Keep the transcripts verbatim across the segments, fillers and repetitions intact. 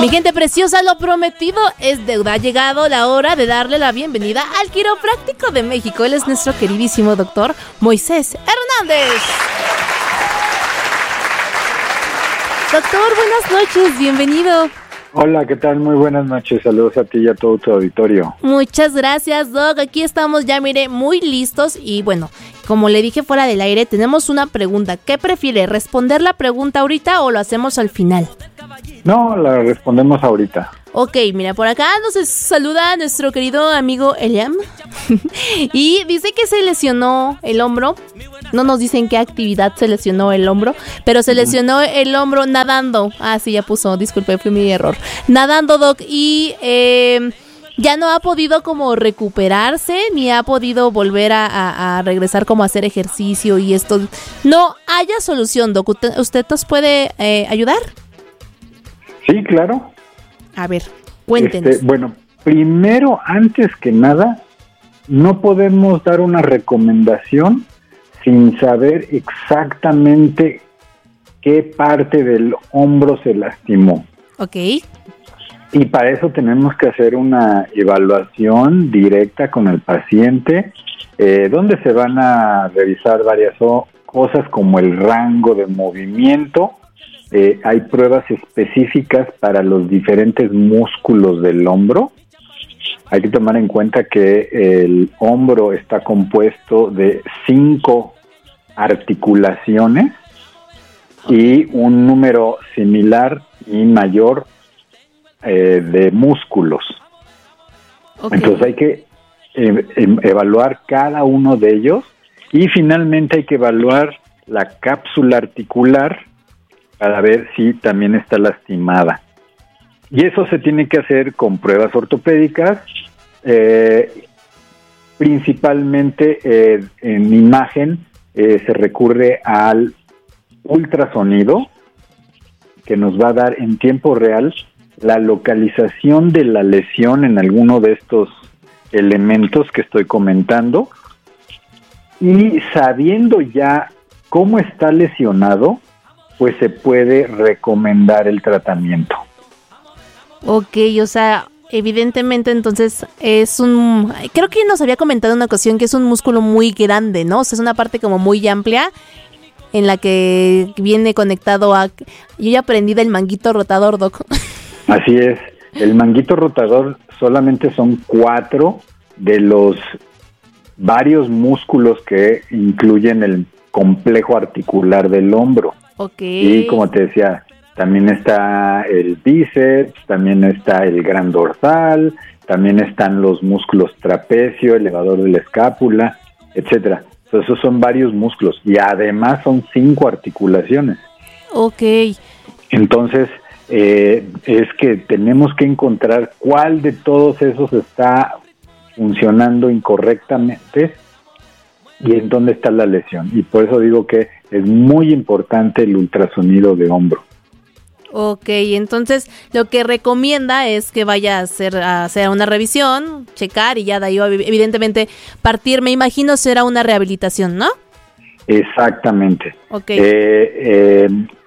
Mi gente preciosa, lo prometido es deuda. Ha llegado la hora de darle la bienvenida al quiropráctico de México. Él es nuestro queridísimo doctor Moisés Hernández. Doctor, buenas noches, bienvenido. Hola, ¿qué tal? Muy buenas noches, saludos a ti y a todo tu auditorio. Muchas gracias, Doc, aquí estamos ya, mire, muy listos y bueno, como le dije fuera del aire, tenemos una pregunta. ¿Qué prefiere, responder la pregunta ahorita o lo hacemos al final? No, la respondemos ahorita. Ok, mira, por acá nos saluda nuestro querido amigo Eliam y dice que se lesionó el hombro. No nos dicen qué actividad se lesionó el hombro, pero se lesionó el hombro nadando. Ah, sí, ya puso, disculpe, fue mi error. Nadando, Doc, y eh, ya no ha podido como recuperarse, ni ha podido volver a, a, a regresar como a hacer ejercicio y esto. No haya solución, Doc. ¿Usted, usted nos puede eh, ayudar? Sí, claro. A ver, cuéntenos. Este, bueno, primero, antes que nada, no podemos dar una recomendación sin saber exactamente qué parte del hombro se lastimó. Ok. Y para eso tenemos que hacer una evaluación directa con el paciente, eh, donde se van a revisar varias o- cosas como el rango de movimiento. Eh, hay pruebas específicas para los diferentes músculos del hombro. Hay que tomar en cuenta que el hombro está compuesto de cinco articulaciones y un número similar y mayor eh, de músculos. Okay. Entonces hay que eh, evaluar cada uno de ellos y finalmente hay que evaluar la cápsula articular para ver si también está lastimada. Y eso se tiene que hacer con pruebas ortopédicas, eh, principalmente eh, en imagen eh, se recurre al ultrasonido, que nos va a dar en tiempo real la localización de la lesión en alguno de estos elementos que estoy comentando, y sabiendo ya cómo está lesionado, pues se puede recomendar el tratamiento. Ok, o sea, evidentemente entonces es un... Creo que nos había comentado en una ocasión que es un músculo muy grande, ¿no? O sea, es una parte como muy amplia en la que viene conectado a... Yo ya aprendí del manguito rotador, Doc. Así es. El manguito rotador solamente son cuatro de los varios músculos que incluyen el complejo articular del hombro. Okay. Y como te decía, también está el bíceps, también está el gran dorsal, también están los músculos trapecio, elevador de la escápula, etcétera. Entonces esos son varios músculos y además son cinco articulaciones. Ok. Entonces eh, es que tenemos que encontrar cuál de todos esos está funcionando incorrectamente y en dónde está la lesión. Y por eso digo que es muy importante el ultrasonido de hombro. Ok, entonces lo que recomienda es que vaya a hacer, a hacer una revisión, checar y ya de ahí evidentemente partir, me imagino será una rehabilitación, ¿no? Exactamente. Ok. Eh, eh,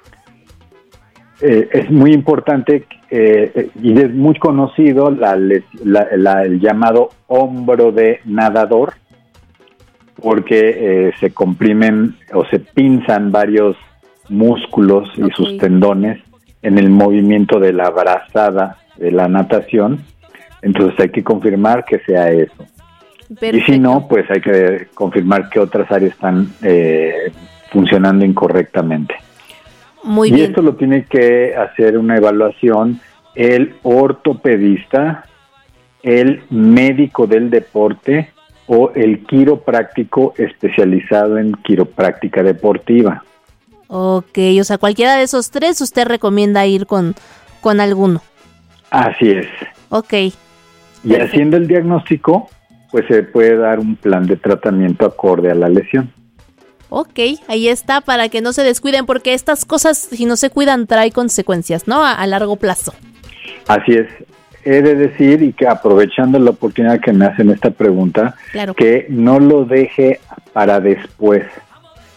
eh, es muy importante eh, y es muy conocido la, la, la, el llamado hombro de nadador, porque eh, se comprimen o se pinzan varios músculos y okay. sus tendones en el movimiento de la brazada de la natación. Entonces hay que confirmar que sea eso. Perfecto. Y si no, pues hay que confirmar que otras áreas están eh, funcionando incorrectamente. Muy y bien. esto lo tiene que hacer una evaluación el ortopedista, el médico del deporte o el quiropráctico especializado en quiropráctica deportiva. Ok, o sea, cualquiera de esos tres usted recomienda ir con, con alguno. Así es. Ok. Y perfecto. Haciendo el diagnóstico, pues se puede dar un plan de tratamiento acorde a la lesión. Ok, ahí está, para que no se descuiden, porque estas cosas, si no se cuidan, trae consecuencias, ¿no? A, a largo plazo. Así es. He de decir, y que aprovechando la oportunidad que me hacen esta pregunta, claro. que no lo deje para después.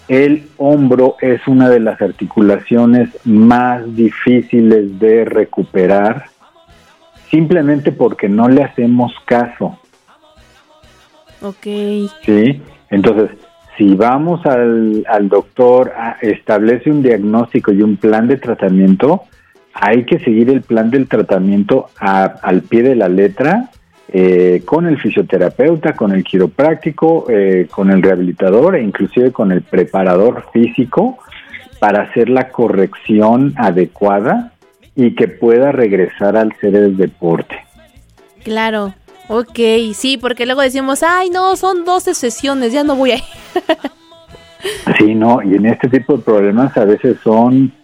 el hombro es una de las articulaciones más difíciles de recuperar, simplemente porque no le hacemos caso. Ok. Sí, entonces, si vamos al, al doctor, a, establece un diagnóstico y un plan de tratamiento, hay que seguir el plan del tratamiento a, al pie de la letra, eh, con el fisioterapeuta, con el quiropráctico, eh, con el rehabilitador e inclusive con el preparador físico para hacer la corrección adecuada y que pueda regresar al ser el deporte. Claro, ok, sí, porque luego decimos, ay no, son doce sesiones, ya no voy a ir. Sí, no, y en este tipo de problemas a veces son